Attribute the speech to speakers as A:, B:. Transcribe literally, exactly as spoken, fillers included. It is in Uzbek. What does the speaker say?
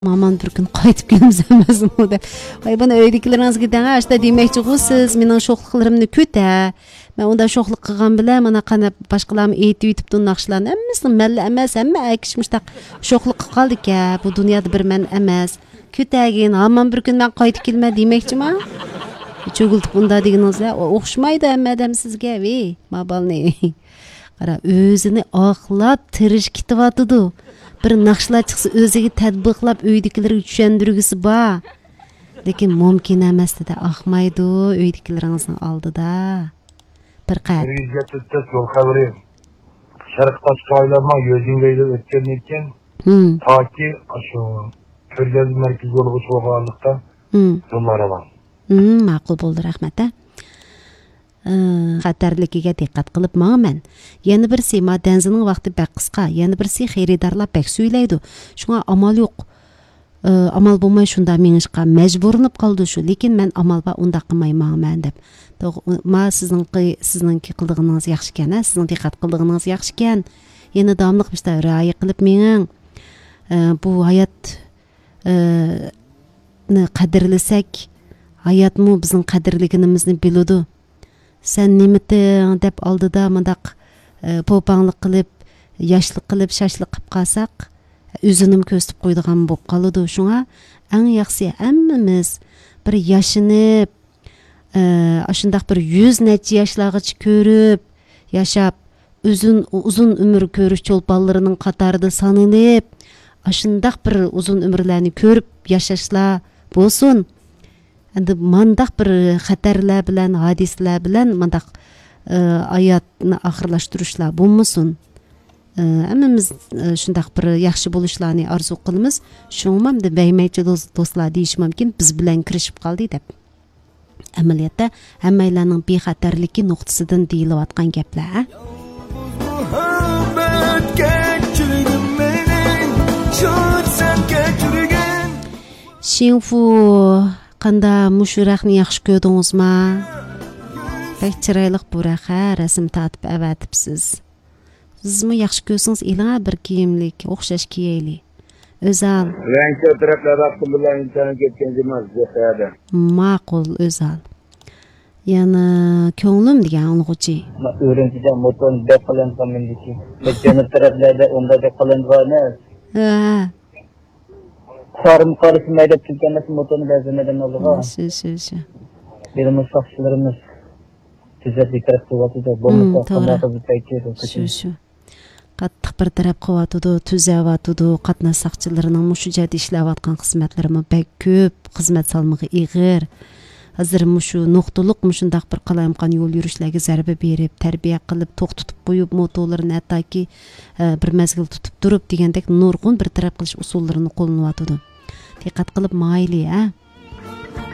A: Aman bir gün qaytib kelimiz emasmi deb. Ay buni uydagilaringizga danga ashta demoqchi siz mening sho'xliklarimni ko'ta. Men unda sho'xlik qilgan bilan mana qana boshqalarni aytib yutibdi naqshlarni hammasini malla emas, hamma akishmishtaq sho'xlik qilib qoldik-a. Bu dunyoda bir men emas. Ko'tagin, aman bir kun men qaytib kelma demoqchimi? Cho'g'iltib unda deganingizlar o'xshamaydi hamma odam sizga, ey, mabalni. Qara, o'zini oqlab tirish ketyapti. Bir naqshlar chiqsa o'ziga tadbiqlab uydagilarga tushundirgisi bor. Lekin mumkin emas dedi, ahmaydi uydagilaringizning oldida. Bir qat.
B: Yuzga yo'l xabari. Sharqdan chiqaylarma yo'zingda o'tgan ekan.
A: Hmm.
B: Toki shu ko'rgaz markaz yo'li bo'lganlikda.
A: Hmm.
B: Yo'llar bor.
A: Hmm, ma'qul bo'ldi, rahmat. Xatarligiga diqqat qilib ma'man. Yana birsi madanzining vaqti bak qisqa, yana birsi xaridorlar bak suylaydi. Shunga amal yo'q. Amal bo'lmay shunda menishqa majburlanib qoldi shu, lekin men amal va unda qilmayman deb. Ma sizning sizningki qildigingiz yaxshi ekan, sizning diqqat qildigingiz yaxshi ekan. Yana davomli qilishda rioya qilib mening bu hayot ni qadrlasak, hayotmu bizning qadrligimizni biladi. Sen nimeting deb oldida mundaq po'panglik qilib, yoshlik qilib, shashlik qilib qolsak, o'zinim ko'stib qo'ydigan bo'lib qoladi. Shunga eng yaxshi hammamiz bir yashinib, shundaq bir yuz necha yoshlargacha ko'rib, yashab, uzun uzun umr ko'rish cho'lponlarining qatorida sanilib, shundaq bir uzun umrlarni ko'rib yashashlar bo'lsin. Endi mandaq bir xatarlar bilan, hadislar bilan mandaq hayotni oxirlashtirishlar bo'lmasin. Hammamiz shundaq bir yaxshi bo'lishlarni orzu qilamiz. Shunga deb baymaychi do'stlar deyish mumkin, biz bilan kirishib qoldi deb. Amaliyotda hammalarning bexatarligi nuqtasidan deyilayotgan gaplar. Xinfu qanda mushuraqni yaxshi ko'rdingizmi? Pek chiroyli bu raqa rasm tatib avatibsiz. Sizmi yaxshi ko'rsangiz ila bir kiyimlik o'xshash kiyayli. O'zal.
B: Rangi taraflarda bilan internet ketgan emas, zo'rada.
A: Ma'qul o'zal. Yana ko'nglim degan olg'uchi.
C: O'rinchidan motor deb qilingan mendiki. Lekin taraflarda unda deb qilingan emas.
A: Ha.
C: Sarım karışmayı Türkiye'nin motorunu benzinmeden oldu.
A: Şu şu şu.
C: Benim saçlarımız güzel bir taraf kuvvetli. Bomba kamerası bir payçıydı.
A: Şu şu. Qattiq bir taraf quvvatudi, tuzavatudu, qatnash saqchilarining mushujat ishlayotgan xizmatlarimi bek ko'p, xizmat salmog'i ig'ir. Hozir mushu nuqtaliq mushundaq bir qalayimqan yo'l yurishlarga zarba berib, tarbiya qilib, to'xtatib qo'yib, motorlarni hattoki bir mazgil tutib turib degandek nurg'un bir taraf qilish usullarini qo'llanayotdi. Diqqat qilib mayli, ha.